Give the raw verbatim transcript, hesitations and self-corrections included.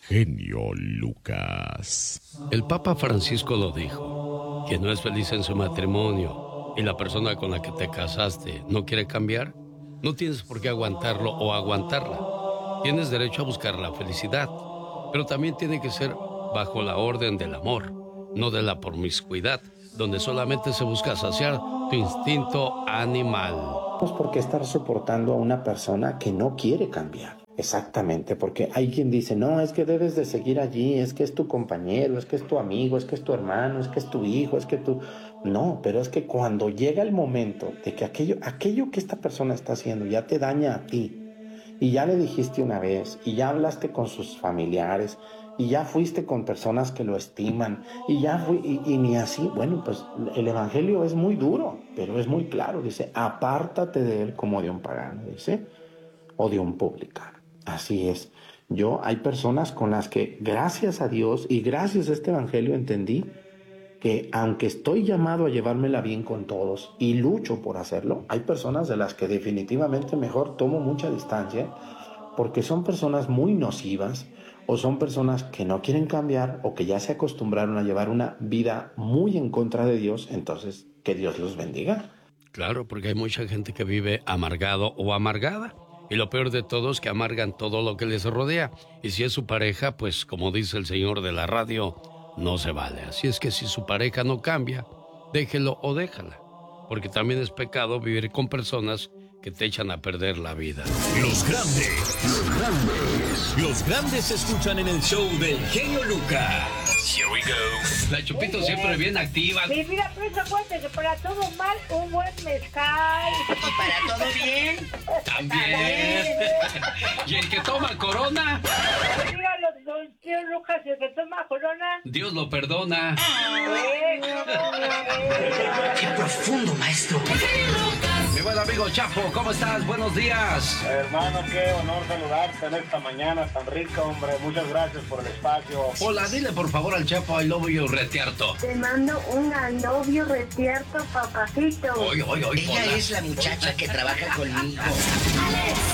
genio Lucas. El Papa Francisco lo dijo. Quien no es feliz en su matrimonio y la persona con la que te casaste no quiere cambiar, no tienes por qué aguantarlo o aguantarla. Tienes derecho a buscar la felicidad, pero también tiene que ser bajo la orden del amor, no de la promiscuidad, donde solamente se busca saciar tu instinto animal. No es por qué estar soportando a una persona que no quiere cambiar. Exactamente, porque hay quien dice, no, es que debes de seguir allí, es que es tu compañero, es que es tu amigo, es que es tu hermano, es que es tu hijo, es que tú... No, pero es que cuando llega el momento de que aquello, aquello que esta persona está haciendo ya te daña a ti, y ya le dijiste una vez, y ya hablaste con sus familiares, y ya fuiste con personas que lo estiman, y ya fui, y, y ni así, bueno, pues el evangelio es muy duro, pero es muy claro, dice, apártate de él como de un pagano, dice, o de un publicano. Así es. Yo, hay personas con las que, gracias a Dios y gracias a este evangelio, entendí que aunque estoy llamado a llevármela bien con todos y lucho por hacerlo, hay personas de las que definitivamente mejor tomo mucha distancia porque son personas muy nocivas o son personas que no quieren cambiar o que ya se acostumbraron a llevar una vida muy en contra de Dios. Entonces, que Dios los bendiga. Claro, porque hay mucha gente que vive amargado o amargada. Y lo peor de todo es que amargan todo lo que les rodea. Y si es su pareja, pues como dice el señor de la radio, no se vale. Así es que si su pareja no cambia, déjelo o déjala. Porque también es pecado vivir con personas que te echan a perder la vida. Los grandes, los grandes, los grandes se escuchan en el show del genio Lucas. Here we go. La Chupito siempre bien activa. Mi vida, pues acuérdate que para todo mal, un buen mezcal. ¿Y para todo bien? También. Y el que toma Corona. Dígalo, don tío Lucas, el que toma Corona. Dios lo perdona. ¡Qué profundo, maestro! Mi buen amigo Chapo, ¿cómo estás? Buenos días. Hermano, qué honor saludarte en esta mañana tan rica, hombre. Muchas gracias por el espacio. Hola, dile por favor al Chapo I love you retierto. Te mando un I love you retierto, papacito. Oy, oy, oy, Ella hola. es la muchacha que trabaja conmigo.